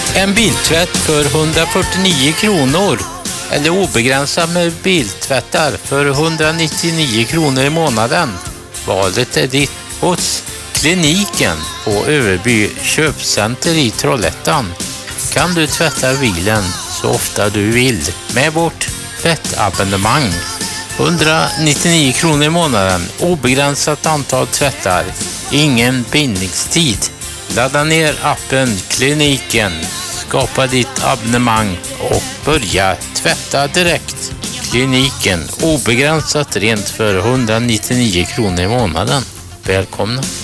En biltvätt för 149 kronor eller obegränsat med biltvättar för 199 kronor i månaden. Valet är ditt hos Kliniken på Överby köpcenter i Trollhättan. Kan du tvätta bilen så ofta du vill med vårt tvättabonnemang. 199 kronor i månaden, obegränsat antal tvättar, ingen bindningstid. Ladda ner appen Kliniken, skapa ditt abonnemang och börja tvätta direkt. Kliniken, obegränsat rent för 199 kronor i månaden. Välkomna!